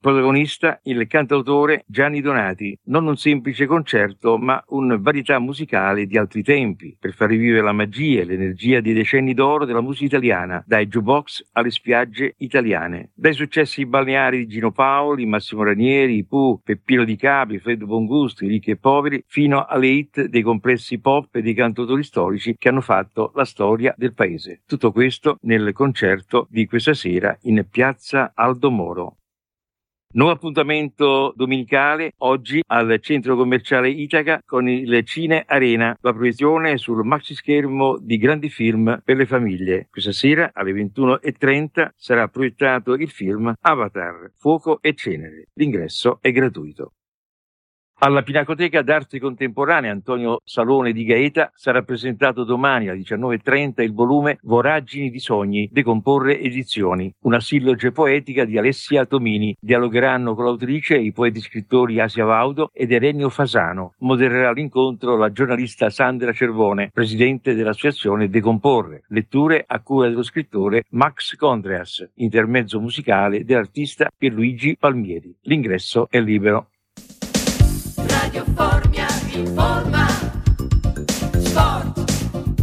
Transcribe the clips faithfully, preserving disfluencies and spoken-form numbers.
Protagonista il cantautore Gianni Donati, non un semplice concerto ma un varietà musicale di altri tempi, per far rivivere la magia e l'energia dei decenni d'oro della musica italiana, dai jukebox alle spiagge italiane, dai successi balneari di Gino Paoli, Massimo Ranieri, Pooh, Peppino Di Capri, Fred Bongusto, i ricchi e poveri, fino alle hit dei complessi pop e dei cantautori storici che hanno fatto la storia del paese. Tutto questo nel concerto di questa sera in Piazza Aldo Moro. Nuovo appuntamento domenicale oggi al centro commerciale Itaca con il Cine Arena, la proiezione sul maxi schermo di grandi film per le famiglie. Questa sera alle ventuno e trenta sarà proiettato il film Avatar, Fuoco e Cenere. L'ingresso è gratuito. Alla Pinacoteca d'Arte Contemporanea Antonio Salone di Gaeta sarà presentato domani alle diciannove e trenta il volume Voragini di sogni, Decomporre edizioni, una silloge poetica di Alessia Tomini. Dialogheranno con l'autrice i poeti scrittori Asia Vaudo ed Erenio Fasano. Modererà l'incontro la giornalista Sandra Cervone, presidente dell'associazione Decomporre. Letture a cura dello scrittore Max Condreas, intermezzo musicale dell'artista Pierluigi Palmieri. L'ingresso è libero. Radio Formia informa. Sport.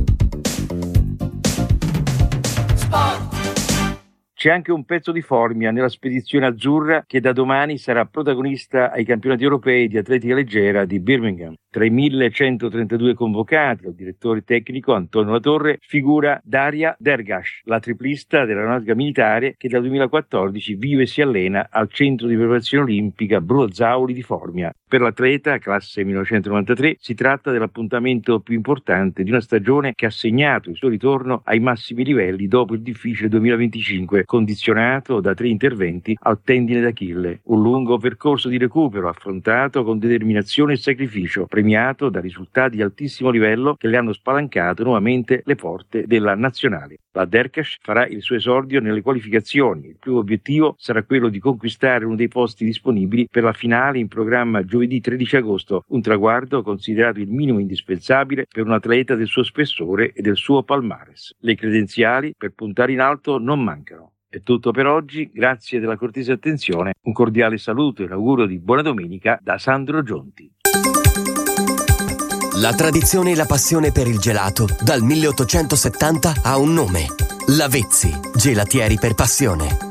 Sport. C'è anche un pezzo di Formia nella spedizione azzurra che da domani sarà protagonista ai campionati europei di atletica leggera di Birmingham. Tra i millecentotrentadue convocati, il direttore tecnico Antonio Latorre figura Daria Dergash, la triplista dell'aeronautica militare che dal duemilaquattordici vive e si allena al centro di preparazione olimpica Bruno Zauli di Formia. Per l'atleta, classe millenovecentonovantatré, si tratta dell'appuntamento più importante di una stagione che ha segnato il suo ritorno ai massimi livelli dopo il difficile duemilaventicinque, condizionato da tre interventi al tendine d'Achille. Un lungo percorso di recupero affrontato con determinazione e sacrificio, premiato da risultati di altissimo livello che le hanno spalancato nuovamente le porte della nazionale. La Derkash farà il suo esordio nelle qualificazioni. Il primo obiettivo sarà quello di conquistare uno dei posti disponibili per la finale in programma giovedì tredici agosto, un traguardo considerato il minimo indispensabile per un atleta del suo spessore e del suo palmares. Le credenziali per puntare in alto non mancano. È tutto per oggi, grazie della cortese attenzione, un cordiale saluto e un augurio di buona domenica da Sandro Gionti. La tradizione e la passione per il gelato dal milleottocentosettanta ha un nome: Lavezzi, gelatieri per passione.